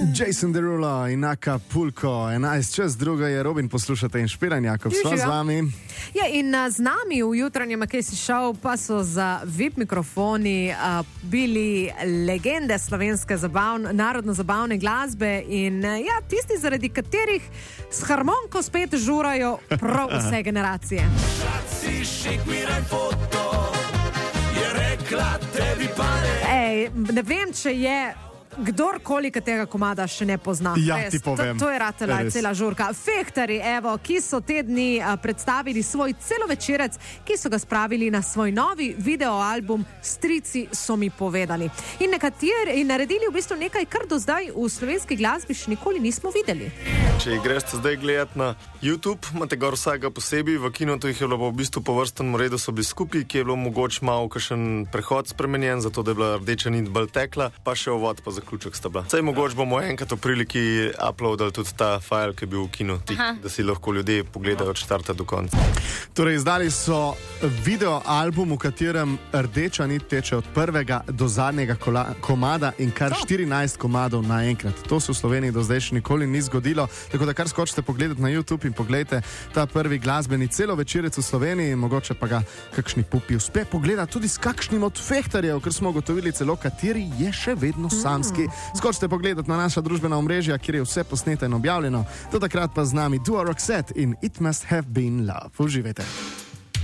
Jason Derulo in Acapulco, 11:02 je Robin, poslušate Inšpiran, Jakob, sva z vami. Ja, in z nami v jutranjem Kesi Show pa so za VIP mikrofoni bili legende slovenske narodno-zabavne glasbe in tisti, zaradi katerih s harmoniko spet žurajo prav vse generacije. Ne vem, če je kdorkoli tega komada še ne pozna. Ja, ti povem. To je ratela cela žurka. Fehtarji, ki so te dni predstavili svoj celovečerec, ki so ga spravili na svoj novi videoalbum Strici so mi povedali. In naredili v bistvu nekaj, kar do zdaj v slovenski glasbi še nikoli nismo videli. Če jih greste zdaj gledati na YouTube, imate gor vsega posebej, v kinotu jih je bilo v bistvu po vrstnem redu so bili skupaj, ki je bilo mogoče malo kakšen prehod spremenjen, zato da je bila rdeča nit bolj tekla, pa še uvod pa zaključek sta bila. Saj mogoče bomo enkrat v priliki uploadali tudi ta file, ki je bil v kinu, da si lahko ljudje pogledajo od štarta do konca. Torej, izdali so videoalbum, v katerem rdeča nit teče od prvega do zadnjega komada in kar 14 komadov naenkrat. To se v Sloveniji do zdaj še nikoli ni zgodilo, tako da kar skočite pogledati na YouTube in pogledajte ta prvi glasbeni celovečerec v Sloveniji, mogoče pa ga kakšni pupi uspe pogledati tudi s kakšnim od Fehtarjev, ker smo ugotovili celo, kateri je še vedno samski. Skočite pogledati na naša družbena omrežja, kjer je vse posneto in objavljeno. Do takrat pa z nami Duo Roxette in It Must Have Been Love. Uživajte.